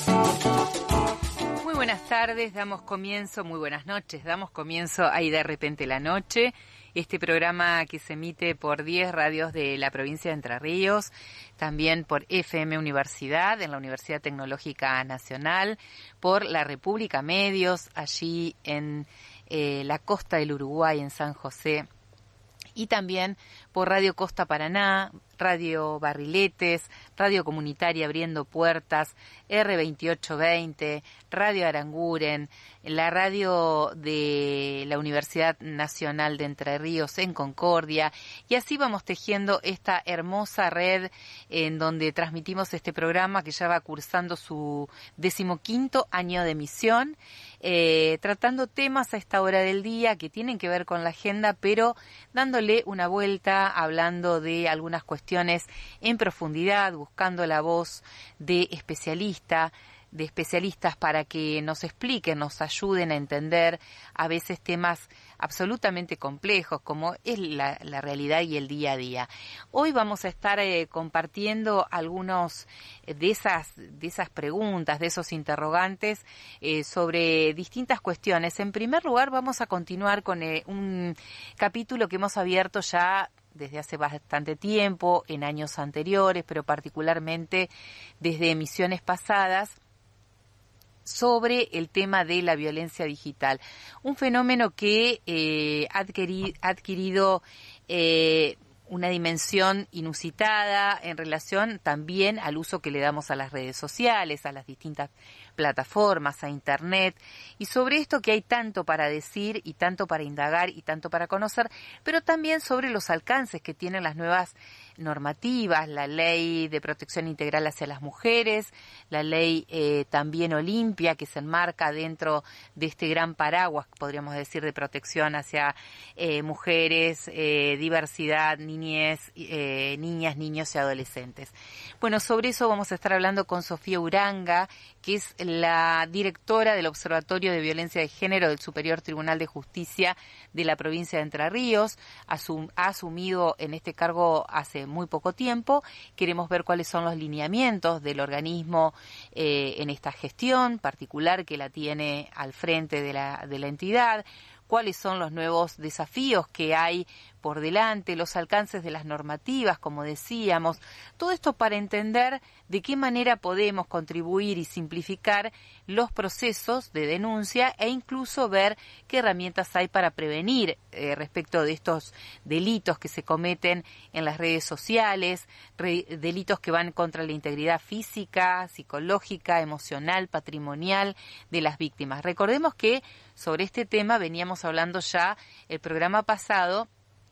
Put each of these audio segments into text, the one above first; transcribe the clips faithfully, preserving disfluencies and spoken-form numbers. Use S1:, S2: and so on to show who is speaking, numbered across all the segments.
S1: Muy buenas tardes, damos comienzo, muy buenas noches, damos comienzo ahí de repente la noche, este programa que se emite por diez radios de la provincia de Entre Ríos, también por F M Universidad, en la Universidad Tecnológica Nacional, por la República Medios, allí en eh, la costa del Uruguay, en San José, y también por Radio Costa Paraná, Radio Barriletes, Radio Comunitaria Abriendo Puertas, R veintiocho veinte, Radio Aranguren, la radio de la Universidad Nacional de Entre Ríos en Concordia, y así vamos tejiendo esta hermosa red en donde transmitimos este programa que ya va cursando su decimoquinto año de emisión, eh, tratando temas a esta hora del día que tienen que ver con la agenda, pero dándole una vuelta, hablando de algunas cuestiones en profundidad, buscando la voz de especialista, de especialistas para que nos expliquen, nos ayuden a entender a veces temas absolutamente complejos como es la, la realidad y el día a día. Hoy vamos a estar eh, compartiendo algunos de esas, de esas preguntas, de esos interrogantes eh, sobre distintas cuestiones. En primer lugar, vamos a continuar con eh, un capítulo que hemos abierto ya desde hace bastante tiempo, en años anteriores, pero particularmente desde emisiones pasadas, sobre el tema de la violencia digital, un fenómeno que eh, ha adquirido, adquirido eh, una dimensión inusitada en relación también al uso que le damos a las redes sociales, a las distintas plataformas, a Internet, y sobre esto que hay tanto para decir y tanto para indagar y tanto para conocer, pero también sobre los alcances que tienen las nuevas normativas, la ley de protección integral hacia las mujeres, la ley eh, también Olimpia, que se enmarca dentro de este gran paraguas, podríamos decir, de protección hacia eh, mujeres, eh, diversidad, niñez, eh, niñas, niños y adolescentes. Bueno, sobre eso vamos a estar hablando con Sofía Uranga, que es la directora del Observatorio de Violencia de Género del Superior Tribunal de Justicia de la provincia de Entre Ríos. Asum, ha asumido en este cargo hace muy poco tiempo. Queremos ver cuáles son los lineamientos del organismo eh, en esta gestión particular que la tiene al frente de la, de la entidad, cuáles son los nuevos desafíos que hay por delante, los alcances de las normativas, como decíamos, todo esto para entender de qué manera podemos contribuir y simplificar los procesos de denuncia e incluso ver qué herramientas hay para prevenir eh, respecto de estos delitos que se cometen en las redes sociales, re, delitos que van contra la integridad física, psicológica, emocional, patrimonial de las víctimas. Recordemos que sobre este tema veníamos hablando ya el programa pasado,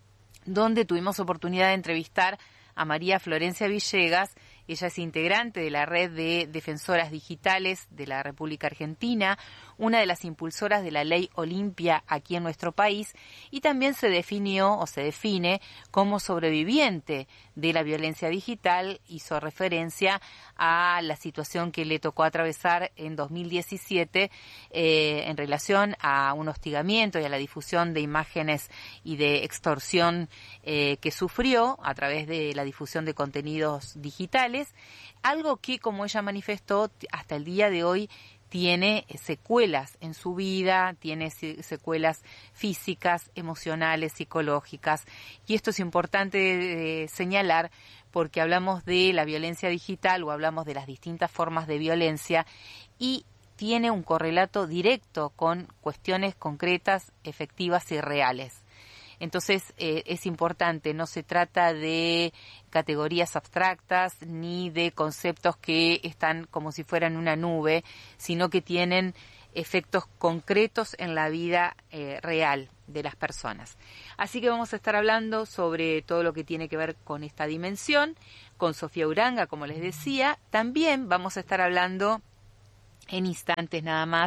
S1: donde tuvimos oportunidad de entrevistar a María Florencia Villegas. Ella es integrante de la Red de Defensoras Digitales de la República Argentina, una de las impulsoras de la ley Olimpia aquí en nuestro país, y también se definió o se define como sobreviviente de la violencia digital. Hizo referencia a la situación que le tocó atravesar en dos mil diecisiete eh, en relación a un hostigamiento y a la difusión de imágenes y de extorsión eh, que sufrió a través de la difusión de contenidos digitales. Algo que, como ella manifestó, hasta el día de hoy tiene secuelas en su vida, tiene secuelas físicas, emocionales, psicológicas, y esto es importante eh, señalar porque hablamos de la violencia digital o hablamos de las distintas formas de violencia y tiene un correlato directo con cuestiones concretas, efectivas y reales. Entonces eh, es importante, no se trata de categorías abstractas ni de conceptos que están como si fueran una nube, sino que tienen efectos concretos en la vida eh, real de las personas. Así que vamos a estar hablando sobre todo lo que tiene que ver con esta dimensión, con Sofía Uranga, como les decía. También vamos a estar hablando en instantes nada más,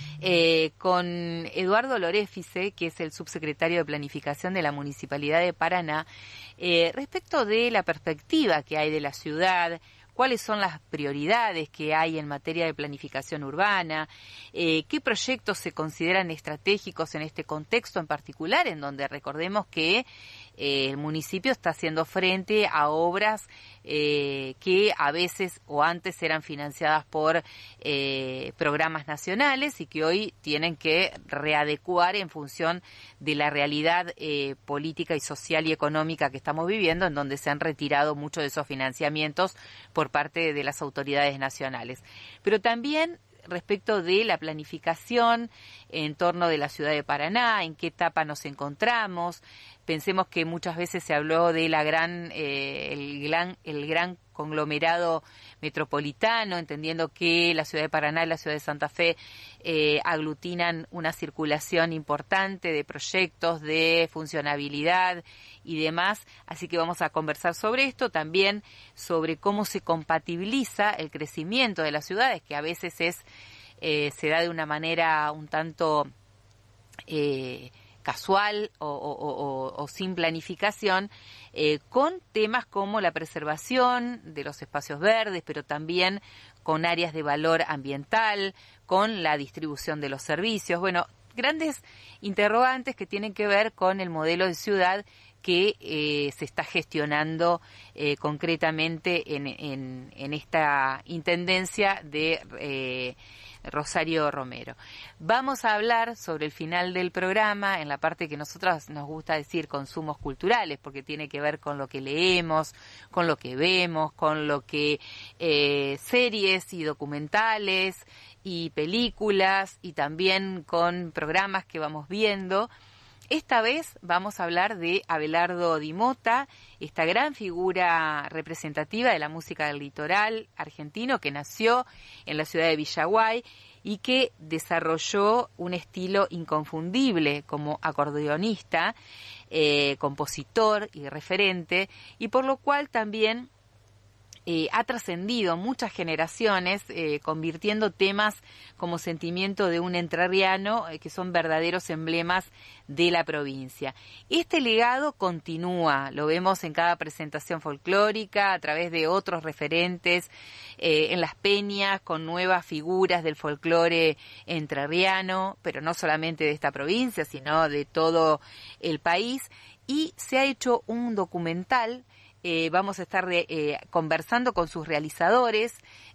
S1: eh, con Eduardo Loréfice, que es el subsecretario de Planificación de la Municipalidad de Paraná, eh, respecto de la perspectiva que hay de la ciudad, cuáles son las prioridades que hay en materia de planificación urbana, eh, qué proyectos se consideran estratégicos en este contexto en particular, en donde recordemos que eh, el municipio está haciendo frente a obras eh, que a veces o antes eran financiadas por eh, programas nacionales y que hoy tienen que readecuar en función de la realidad eh, política y social y económica que estamos viviendo, en donde se han retirado muchos de esos financiamientos por parte de las autoridades nacionales. Pero también respecto de la planificación en torno de la ciudad de Paraná, en qué etapa nos encontramos. Pensemos que muchas veces se habló de la gran, eh, el gran, el gran conglomerado metropolitano, entendiendo que la ciudad de Paraná y la ciudad de Santa Fe eh, aglutinan una circulación importante de proyectos, de funcionabilidad y demás, así que vamos a conversar sobre esto, también sobre cómo se compatibiliza el crecimiento de las ciudades, que a veces es eh, se da de una manera un tanto eh, casual o, o, o, o sin planificación, eh, con temas como la preservación de los espacios verdes, pero también con áreas de valor ambiental, con la distribución de los servicios. Bueno, grandes interrogantes que tienen que ver con el modelo de ciudad que eh, se está gestionando eh, concretamente en, en, en esta intendencia de eh, Rosario Romero. Vamos a hablar sobre el final del programa, en la parte que nosotros nos gusta decir consumos culturales, porque tiene que ver con lo que leemos, con lo que vemos, con lo que eh, series y documentales y películas y también con programas que vamos viendo. Esta vez vamos a hablar de Abelardo Di Mota, esta gran figura representativa de la música del litoral argentino que nació en la ciudad de Villaguay y que desarrolló un estilo inconfundible como acordeonista, eh, compositor y referente, y por lo cual también Eh, ha trascendido muchas generaciones, eh, convirtiendo temas como Sentimiento de un entrerriano, eh, que son verdaderos emblemas de la provincia. Este legado continúa, lo vemos en cada presentación folclórica, a través de otros referentes, eh, en las peñas, con nuevas figuras del folclore entrerriano, pero no solamente de esta provincia, sino de todo el país, y se ha hecho un documental. Eh, vamos a estar de, eh, conversando con sus realizadores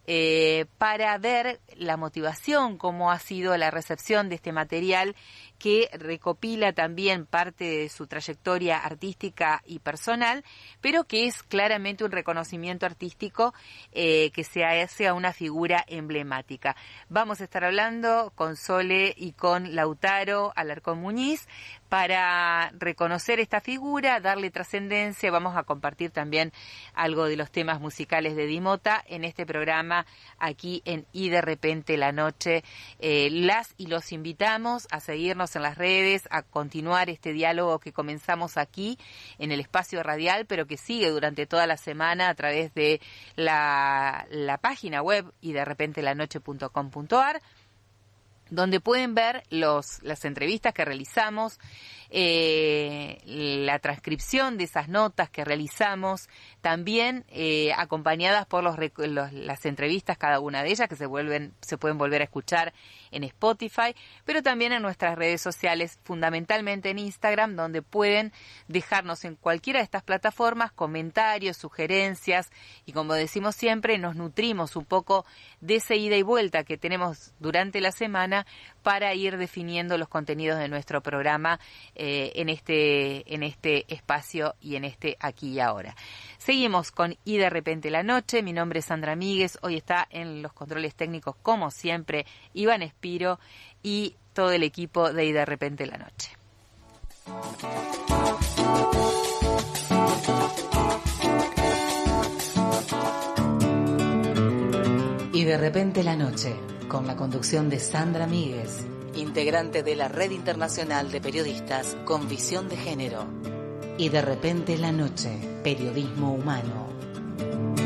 S1: eh, para ver la motivación, cómo ha sido la recepción de este material que recopila también parte de su trayectoria artística y personal, pero que es claramente un reconocimiento artístico eh, que se hace a una figura emblemática. Vamos a estar hablando con Sole y con Lautaro Alarcón Muñiz para reconocer esta figura, darle trascendencia. Vamos a compartir también algo de los temas musicales de Di Mota en este programa aquí en Y de Repente la Noche. Eh, las y los invitamos a seguirnos en las redes, a continuar este diálogo que comenzamos aquí en el espacio radial, pero que sigue durante toda la semana a través de la, la página web y de repente la noche punto com punto a r, donde pueden ver los, las entrevistas que realizamos, eh, la transcripción de esas notas que realizamos, también eh, acompañadas por los, los, las entrevistas, cada una de ellas, que se vuelven, se pueden volver a escuchar en Spotify, pero también en nuestras redes sociales, fundamentalmente en Instagram, donde pueden dejarnos en cualquiera de estas plataformas comentarios, sugerencias, y como decimos siempre, nos nutrimos un poco de esa ida y vuelta que tenemos durante la semana para ir definiendo los contenidos de nuestro programa eh, en este en este espacio y en este aquí y ahora. Seguimos con Y de Repente la Noche. Mi nombre es Sandra Míguez. Hoy está en los controles técnicos, como siempre, Iván Espiro y todo el equipo de Y de Repente la Noche.
S2: Y de Repente la Noche, con la conducción de Sandra Míguez, integrante de la Red Internacional de Periodistas con Visión de Género. Y de Repente la Noche, periodismo humano.